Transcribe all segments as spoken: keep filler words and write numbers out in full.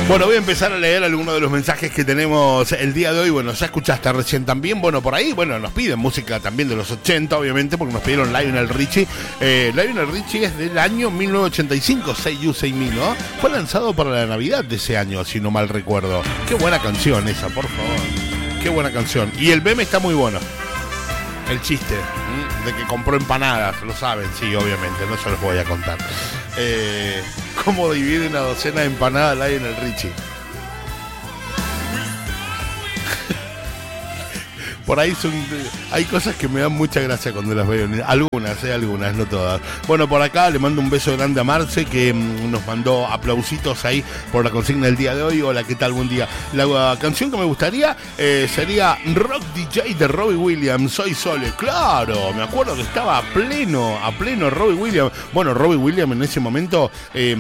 Bueno, voy a empezar a leer algunos de los mensajes que tenemos el día de hoy. Bueno, ya escuchaste recién también. Bueno, por ahí, bueno, nos piden música también de los ochenta, obviamente, porque nos pidieron Lionel Richie. Eh, Lionel Richie es del año mil novecientos ochenta y cinco, Say You, Say Me, ¿no? Fue lanzado para la Navidad de ese año, si no mal recuerdo. Qué buena canción esa, por favor. Qué buena canción. Y el meme está muy bueno. El chiste ¿m? de que compró empanadas, lo saben, sí, obviamente, no se los voy a contar. Eh, ¿Cómo divide una docena de empanadas Lionel Richie? Por ahí son, hay cosas que me dan mucha gracia cuando las veo. Algunas, eh, algunas, no todas. Bueno, por acá le mando un beso grande a Marce, que mmm, nos mandó aplausitos ahí por la consigna del día de hoy. Hola, ¿qué tal? Buen día. La uh, canción que me gustaría eh, sería Rock D J de Robbie Williams, Soy Sole. Claro, me acuerdo que estaba a pleno, a pleno Robbie Williams. Bueno, Robbie Williams en ese momento... Eh,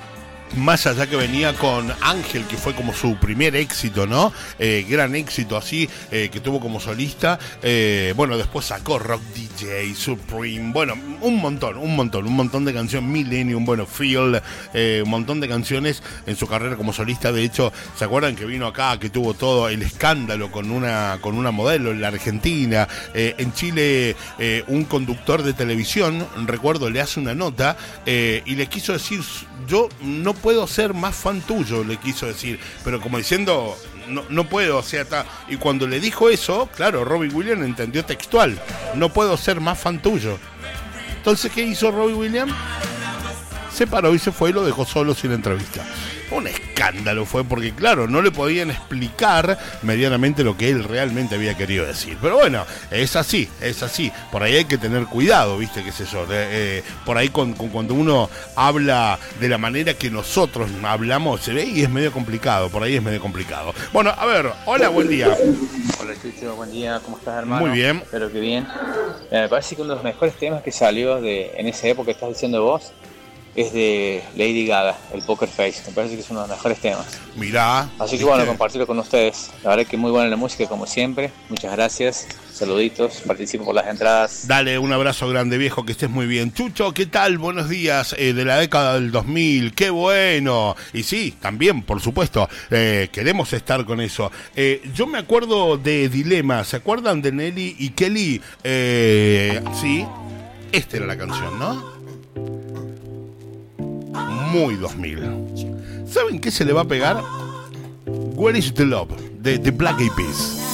más allá que venía con Ángel, que fue como su primer éxito, ¿no? Eh, gran éxito así, eh, que tuvo como solista. Eh, bueno, después sacó Rock D J, Supreme, bueno, un montón, un montón, un montón de canciones, Millennium, bueno, Feel, eh, un montón de canciones en su carrera como solista. De hecho, ¿se acuerdan que vino acá, que tuvo todo el escándalo con una, con una modelo en la Argentina? Eh, en Chile, eh, un conductor de televisión, recuerdo, le hace una nota eh, y le quiso decir, yo no puedo ser más fan tuyo, le quiso decir, pero como diciendo, no, no puedo, o sea, está. Y cuando le dijo eso, claro, Robbie Williams entendió textual, no puedo ser más fan tuyo. Entonces, ¿qué hizo Robbie Williams? Se paró y se fue y lo dejó solo sin entrevista. Un escándalo fue porque, claro, no le podían explicar medianamente lo que él realmente había querido decir. Pero bueno, es así, es así. Por ahí hay que tener cuidado, ¿viste? ¿Qué sé yo? Eh, por ahí con, con cuando uno habla de la manera que nosotros hablamos, se ve y es medio complicado. Por ahí es medio complicado. Bueno, a ver, hola, buen día. Hola, Chucho, buen día. ¿Cómo estás, hermano? Muy bien. Espero que bien. Eh, me parece que uno de los mejores temas que salió de en esa época que estás diciendo vos es de Lady Gaga, el Poker Face. Me parece que es uno de los mejores temas. Mirá. Así que bueno, compartirlo con ustedes. La verdad que muy buena la música, como siempre. Muchas gracias. Saluditos. Participo por las entradas. Dale, un abrazo grande, viejo, que estés muy bien. Chucho, ¿qué tal? Buenos días. Eh, de la década del dos mil. ¡Qué bueno! Y sí, también, por supuesto, eh, queremos estar con eso. Eh, yo me acuerdo de Dilema. ¿Se acuerdan de Nelly y Kelly? Eh, sí. Esta era la canción, ¿no? Muy dos mil. ¿Saben qué se le va a pegar? Where is the Love? De The Black Eyed Peas.